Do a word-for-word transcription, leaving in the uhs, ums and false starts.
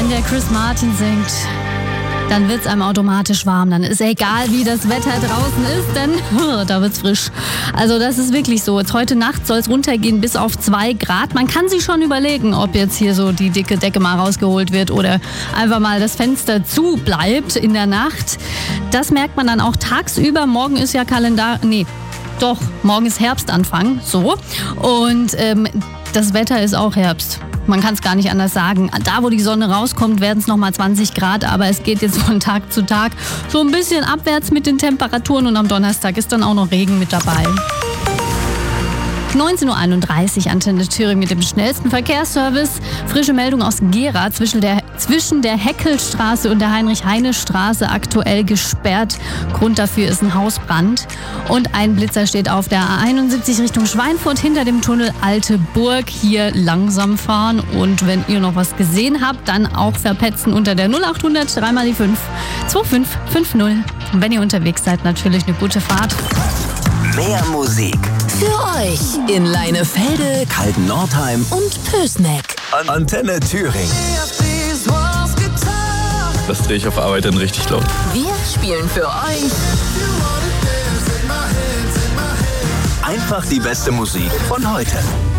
Wenn der Chris Martin singt, dann wird's einem automatisch warm. Dann ist egal, wie das Wetter draußen ist, denn oh, da wird's frisch. Also das ist wirklich so. Jetzt heute Nacht soll es runtergehen bis auf zwei Grad. Man kann sich schon überlegen, ob jetzt hier so die dicke Decke mal rausgeholt wird oder einfach mal das Fenster zu bleibt in der Nacht. Das merkt man dann auch tagsüber. Morgen ist ja Kalendar... Nee, doch, morgen ist Herbstanfang. So. Und ähm, das Wetter ist auch Herbst. Man kann es gar nicht anders sagen. Da, wo die Sonne rauskommt, werden es nochmal zwanzig Grad, aber es geht jetzt von Tag zu Tag so ein bisschen abwärts mit den Temperaturen und am Donnerstag ist dann auch noch Regen mit dabei. neunzehn Uhr einunddreißig, Antenne Thüringen mit dem schnellsten Verkehrsservice. Frische Meldung aus Gera, zwischen der, zwischen der Heckelstraße und der Heinrich-Heine-Straße aktuell gesperrt. Grund dafür ist ein Hausbrand. Und ein Blitzer steht auf der A einundsiebzig Richtung Schweinfurt hinter dem Tunnel Alte Burg. Hier langsam fahren und wenn ihr noch was gesehen habt, dann auch verpetzen unter der null acht hundert drei mal die fünf zwei fünf fünf null. Und wenn ihr unterwegs seid, natürlich eine gute Fahrt. Mehr Musik für euch in Leinefelde, Kalten-Nordheim und Pößneck. An Antenne Thüringen. Das drehe ich auf Arbeit dann richtig laut. Wir spielen für euch Einfach die beste Musik von heute.